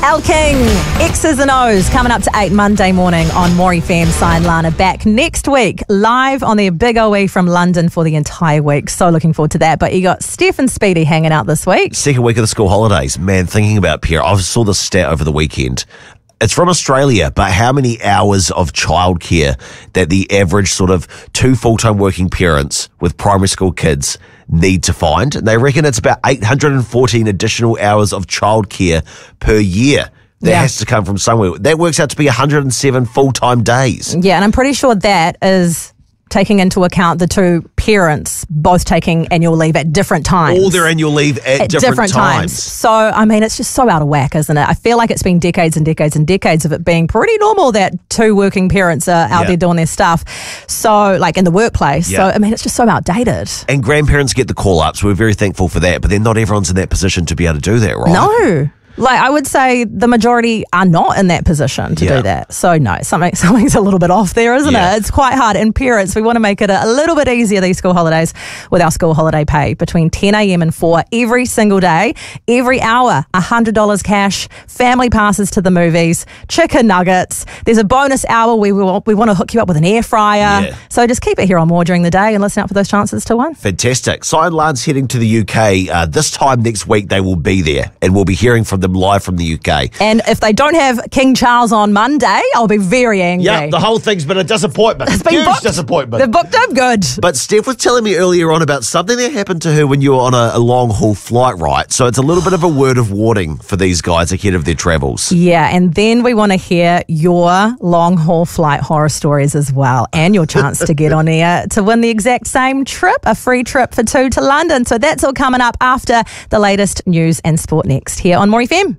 Al King, X's and O's, coming up to 8 Monday morning on More FM. Sign Lana back next week, live on their big OE from London for the entire week. So looking forward to that. But you got Steph and Speedy hanging out this week. Second week of the school holidays. Man, thinking about Pierre, I saw this stat over the weekend. It's from Australia, but how many hours of childcare that the average sort of two full-time working parents with primary school kids need to find? They reckon it's about 814 additional hours of childcare per year. That has to come from somewhere. That works out to be 107 full-time days. Yeah, and I'm pretty sure that is taking into account the two parents both taking annual leave at different times. All their annual leave at different times. So, I mean, it's just so out of whack, isn't it? I feel like it's been decades and decades and decades of it being pretty normal that two working parents are out there doing their stuff. So, like in the workplace. So, I mean, it's just so outdated. And grandparents get the call-ups. We're very thankful for that. But then not everyone's in that position to be able to do that, right? No. Like, I would say the majority are not in that position to do that. So, no, something's a little bit off there, isn't it? It's quite hard. And parents, we want to make it a little bit easier these school holidays with our school holiday pay between 10 a.m. and 4 every single day, every hour, $100 cash, family passes to the movies, chicken nuggets. There's a bonus hour where we want to hook you up with an air fryer. Yeah. So just keep it here on More during the day and listen out for those chances to win. Fantastic. Sign Lan's heading to the UK. This time next week, they will be there and we'll be hearing from them live from the UK. And if they don't have King Charles on Monday, I'll be very angry. Yeah, the whole thing's been a disappointment. It's been huge disappointment. They've booked him good. But Steph was telling me earlier on about something that happened to her when you were on a long-haul flight, right? So it's a little bit of a word of warning for these guys ahead of their travels. Yeah, and then we want to hear your long-haul flight horror stories as well, and your chance to get on air to win the exact same trip, a free trip for two to London. So that's all coming up after the latest news and sport next here on More FM.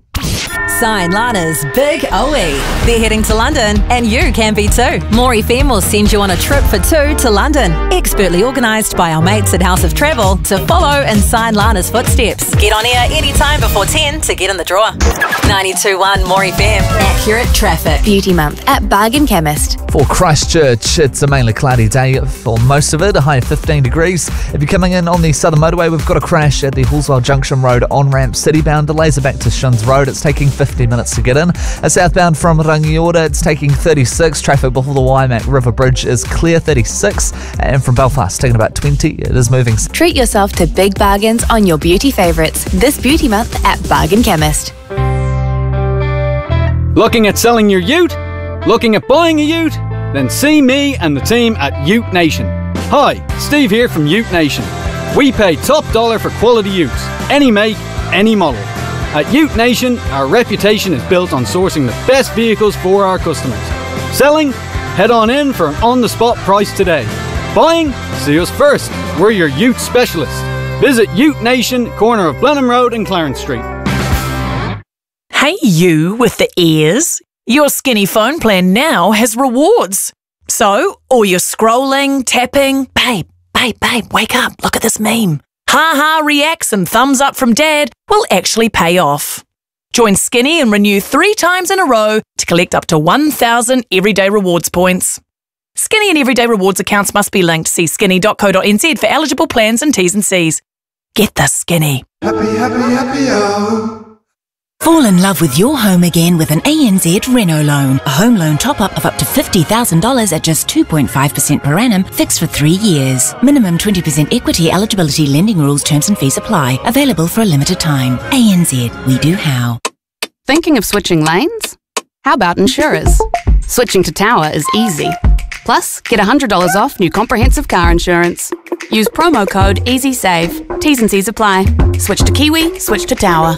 Sign Lana's Big OE. They're heading to London, and you can be too. More FM will send you on a trip for two to London, expertly organised by our mates at House of Travel to follow and sign Lana's footsteps. Get on air anytime before 10 to get in the draw. 92.1 More FM. Accurate traffic. Beauty Month at Bargain Chemist. For Christchurch, it's a mainly cloudy day for most of it, a high of 15 degrees. If you're coming in on the Southern Motorway, we've got a crash at the Hallswell Junction Road on-ramp citybound. Delays are back to Shuns Road. It's taking 50 minutes to get in. Southbound from Rangiora, it's taking 36. Traffic before the Waimak River Bridge is clear, 36. And from Belfast, taking about 20. It is moving. Treat yourself to big bargains on your beauty favourites this beauty month at Bargain Chemist. Looking at selling your ute? Looking at buying a ute? Then see me and the team at Ute Nation. Hi, Steve here from Ute Nation. We pay top dollar for quality utes, any make, any model. At Ute Nation, our reputation is built on sourcing the best vehicles for our customers. Selling? Head on in for an on-the-spot price today. Buying? See us first. We're your ute specialist. Visit Ute Nation, corner of Blenheim Road and Clarence Street. Hey you with the ears. Your Skinny phone plan now has rewards. So, all your scrolling, tapping, babe, wake up, look at this meme. Ha reacts and thumbs up from dad will actually pay off. Join Skinny and renew 3 times in a row to collect up to 1,000 Everyday Rewards points. Skinny and Everyday Rewards accounts must be linked. See skinny.co.nz for eligible plans and T's and C's. Get the Skinny. Happy, Fall in love with your home again with an ANZ Reno loan. A home loan top-up of up to $50,000 at just 2.5% per annum, fixed for 3 years. Minimum 20% equity eligibility, lending rules, terms and fees apply. Available for a limited time. ANZ, we do how. Thinking of switching lanes? How about insurers? Switching to Tower is easy. Plus, get $100 off new comprehensive car insurance. Use promo code EasySave. T's and C's apply. Switch to Kiwi, switch to Tower.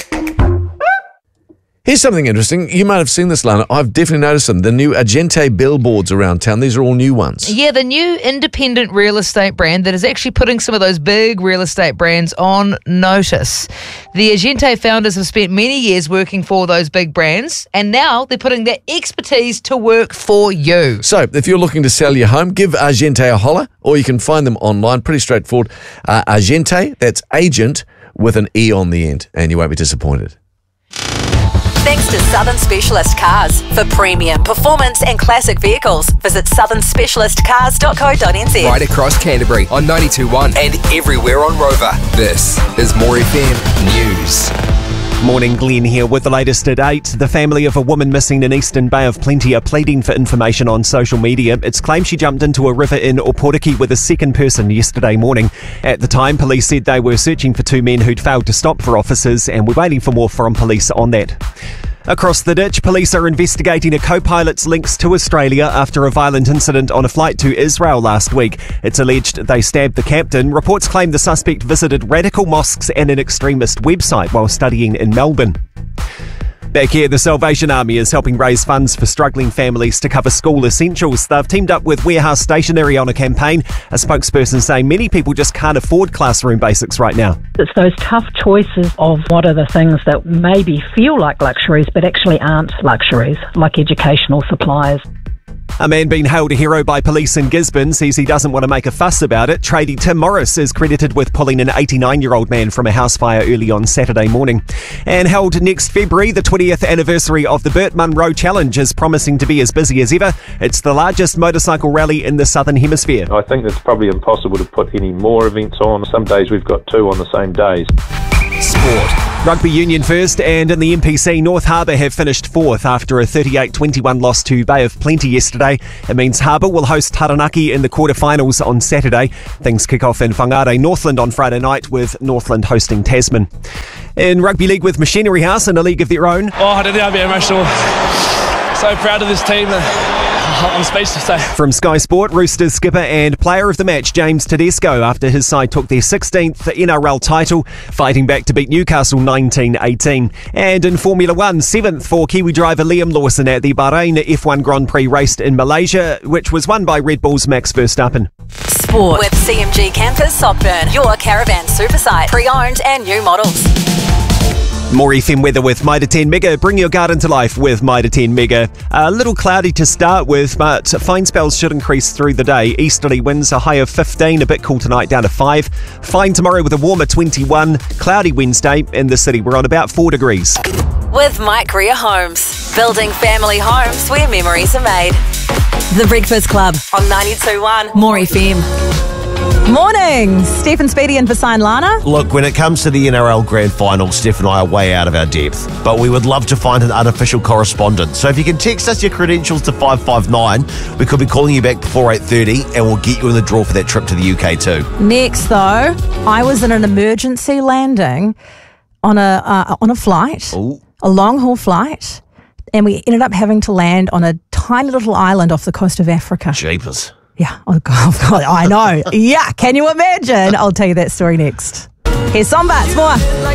Here's something interesting. You might have seen this, Lana. I've definitely noticed them. The new Agente billboards around town. These are all new ones. Yeah, the new independent real estate brand that is actually putting some of those big real estate brands on notice. The Agente founders have spent many years working for those big brands, and now they're putting their expertise to work for you. So, if you're looking to sell your home, give Agente a holler, or you can find them online. Pretty straightforward. Agente, that's agent with an E on the end, and you won't be disappointed. Thanks to Southern Specialist Cars. For premium, performance and classic vehicles, visit southernspecialistcars.co.nz. Right across Canterbury on 92.1 and everywhere on Rover. This is More FM News. Morning, Glenn here with the latest at 8. The family of a woman missing in Eastern Bay of Plenty are pleading for information on social media. It's claimed she jumped into a river in Oporiki with a second person yesterday morning. At the time, police said they were searching for two men who'd failed to stop for officers, and we're waiting for more from police on that. Across the ditch, police are investigating a co-pilot's links to Australia after a violent incident on a flight to Israel last week. It's alleged they stabbed the captain. Reports claim the suspect visited radical mosques and an extremist website while studying in Melbourne. Back here, the Salvation Army is helping raise funds for struggling families to cover school essentials. They've teamed up with Warehouse Stationery on a campaign. A spokesperson saying many people just can't afford classroom basics right now. It's those tough choices of what are the things that maybe feel like luxuries but actually aren't luxuries, like educational supplies. A man being hailed a hero by police in Gisborne says he doesn't want to make a fuss about it. Tradie Tim Morris is credited with pulling an 89-year-old man from a house fire early on Saturday morning. And held next February, the 20th anniversary of the Burt Munro Challenge is promising to be as busy as ever. It's the largest motorcycle rally in the Southern Hemisphere. I think it's probably impossible to put any more events on. Some days we've got two on the same days. Sport. Rugby Union first, and in the NPC, North Harbour have finished fourth after a 38-21 loss to Bay of Plenty yesterday. It means Harbour will host Taranaki in the quarterfinals on Saturday. Things kick off in Whangarei, Northland on Friday night, with Northland hosting Tasman. In Rugby League with Machinery House in a league of their own. I don't think I'd be emotional. So proud of this team. I'm speechless. From Sky Sport, Roosters skipper and player of the match James Tedesco after his side took their 16th NRL title, fighting back to beat Newcastle 19-18. And in Formula 1, 7th for Kiwi driver Liam Lawson at the Bahrain F1 Grand Prix raced in Malaysia, which was won by Red Bull's Max Verstappen. Sport with CMG Campers Sockburn, your caravan super site, pre-owned and new models. More FM weather with Mitre 10 Mega. Bring your garden to life with Mitre 10 Mega. A little cloudy to start with, but fine spells should increase through the day. Easterly winds, a high of 15, a bit cool tonight, down to 5. Fine tomorrow with a warmer 21. Cloudy Wednesday. In the city, we're on about 4 degrees. With Mike Rea Homes, building family homes where memories are made. The Breakfast Club on 92.1 More FM. Morning, Steph and Speedy in for Sign Lana. Look, when it comes to the NRL Grand Final, Steph and I are way out of our depth, but we would love to find an unofficial correspondent. So if you can text us your credentials to 559, we could be calling you back before 8:30 and we'll get you in the draw for that trip to the UK too. Next, though, I was in an emergency landing on a flight, a long-haul flight, and we ended up having to land on a tiny little island off the coast of Africa. Jeepers. Yeah, oh God, I know. Yeah, can you imagine? I'll tell you that story next. Here's Sombats, more.